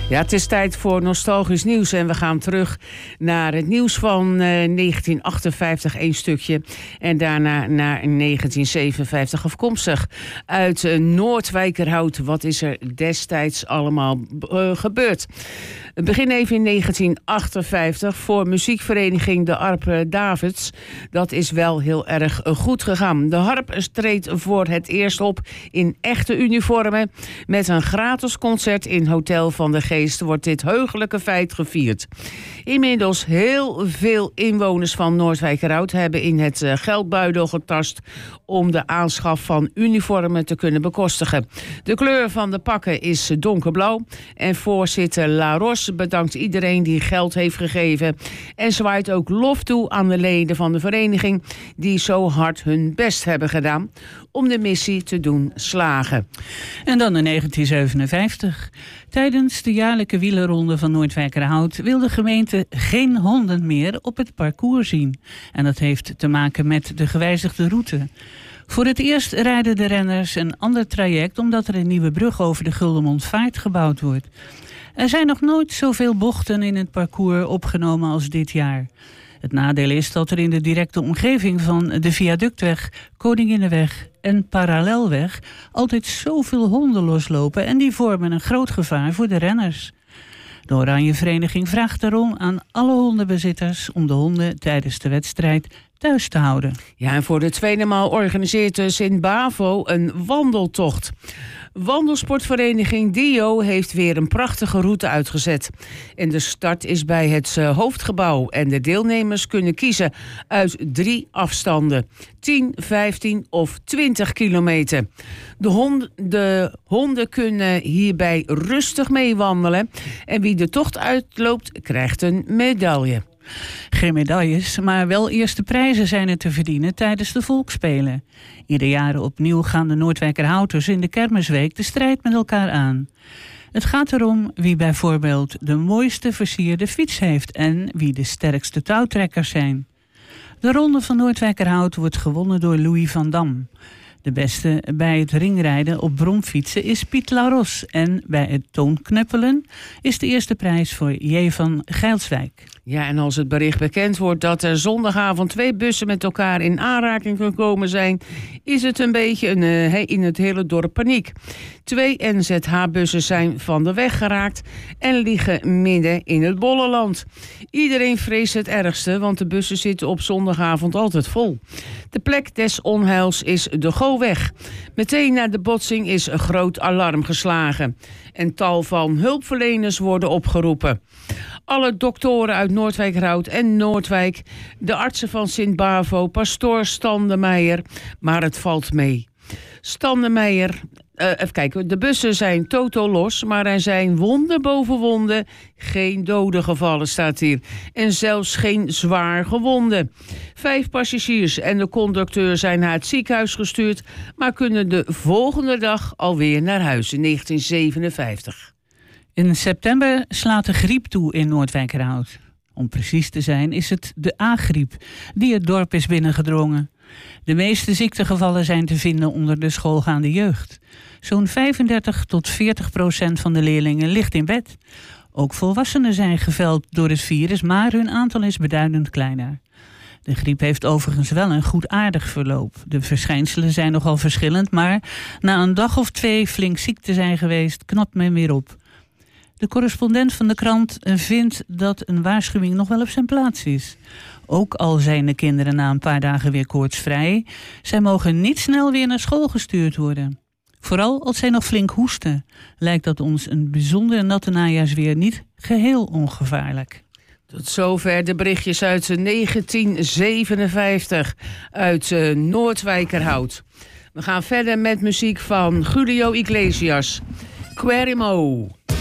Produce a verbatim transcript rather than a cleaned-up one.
Ja, het is tijd voor nostalgisch nieuws en we gaan terug naar het nieuws van uh, negentien achtenvijftig, één stukje. En daarna naar negentien zevenenvijftig afkomstig uit uh, Noordwijkerhout. Wat is er destijds allemaal uh, gebeurd? We beginnen even in negentien achtenvijftig voor muziekvereniging De Harp Davids. Dat is wel heel erg goed gegaan. De Harp treedt voor het eerst op in echte uniformen. Met een gratis concert in Hotel van de Geest wordt dit heugelijke feit gevierd. Inmiddels heel veel inwoners van Noordwijkerhout hebben in het geldbuidel getast om de aanschaf van uniformen te kunnen bekostigen. De kleur van de pakken is donkerblauw en voorzitter La Ros bedankt iedereen die geld heeft gegeven en zwaait ook lof toe aan de leden van de vereniging die zo hard hun best hebben gedaan om de missie te doen slagen. En dan in negentien zevenenvijftig. Tijdens de jaarlijke wielerronde van Noordwijkerhout wil de gemeente geen honden meer op het parcours zien. En dat heeft te maken met de gewijzigde route. Voor het eerst rijden de renners een ander traject omdat er een nieuwe brug over de Guldenmondvaart gebouwd wordt. Er zijn nog nooit zoveel bochten in het parcours opgenomen als dit jaar. Het nadeel is dat er in de directe omgeving van de Viaductweg, Koninginnenweg en Parallelweg altijd zoveel honden loslopen en die vormen een groot gevaar voor de renners. De Oranje Vereniging vraagt daarom aan alle hondenbezitters om de honden tijdens de wedstrijd thuis te houden. Ja, en voor de tweede maal organiseert de Sint-Bavo een wandeltocht. Wandelsportvereniging Dio heeft weer een prachtige route uitgezet. En de start is bij het uh, hoofdgebouw. En de deelnemers kunnen kiezen uit drie afstanden. tien, vijftien of twintig kilometer. De, hond, de honden kunnen hierbij rustig meewandelen. En wie de tocht uitloopt, krijgt een medaille. Geen medailles, maar wel eerste prijzen zijn er te verdienen tijdens de Volksspelen. Ieder jaar opnieuw gaan de Noordwijkerhouters in de Kermisweek de strijd met elkaar aan. Het gaat erom wie bijvoorbeeld de mooiste versierde fiets heeft en wie de sterkste touwtrekkers zijn. De Ronde van Noordwijkerhout wordt gewonnen door Louis van Dam. De beste bij het ringrijden op bromfietsen is Piet Laros. En bij het toonknuppelen is de eerste prijs voor J. van Geilswijk. Ja, en als het bericht bekend wordt dat er zondagavond twee bussen met elkaar in aanraking gekomen zijn, is het een beetje een, uh, in het hele dorp paniek. Twee N Z H-bussen zijn van de weg geraakt en liggen midden in het Bollenland. Iedereen vreest het ergste, want de bussen zitten op zondagavond altijd vol. De plek des onheils is de Goweg. Meteen na de botsing is een groot alarm geslagen. En tal van hulpverleners worden opgeroepen. Alle doktoren uit Noordwijkerhout en Noordwijk, de artsen van Sint-Bavo, pastoor Stan de Meijer, maar het valt mee. Stan de Meijer, uh, even kijken, de bussen zijn totaal los, maar er zijn wonden boven wonden. Geen doden gevallen staat hier. En zelfs geen zwaar gewonden. Vijf passagiers en de conducteur zijn naar het ziekenhuis gestuurd, maar kunnen de volgende dag alweer naar huis in negentien zevenenvijftig. In september slaat de griep toe in Noordwijkerhout. Om precies te zijn is het de A-griep die het dorp is binnengedrongen. De meeste ziektegevallen zijn te vinden onder de schoolgaande jeugd. Zo'n vijfendertig tot veertig procent van de leerlingen ligt in bed. Ook volwassenen zijn geveld door het virus, maar hun aantal is beduidend kleiner. De griep heeft overigens wel een goedaardig verloop. De verschijnselen zijn nogal verschillend, maar na een dag of twee flink ziek te zijn geweest, knapt men weer op. De correspondent van de krant vindt dat een waarschuwing nog wel op zijn plaats is. Ook al zijn de kinderen na een paar dagen weer koortsvrij, zij mogen niet snel weer naar school gestuurd worden. Vooral als zij nog flink hoesten, lijkt dat ons een bijzonder natte najaarsweer niet geheel ongevaarlijk. Tot zover de berichtjes uit negentien zevenenvijftig uit uh, Noordwijkerhout. We gaan verder met muziek van Julio Iglesias. Querimo.